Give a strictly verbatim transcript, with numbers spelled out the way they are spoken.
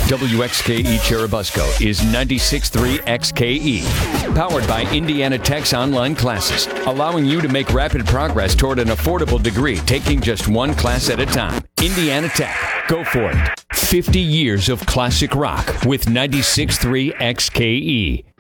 W X K E Churubusco is ninety-six point three X K E. Powered by Indiana Tech's online classes, allowing you to make rapid progress toward an affordable degree, taking just one class at a time. Indiana Tech. Go for it. fifty years of classic rock with ninety-six point three X K E.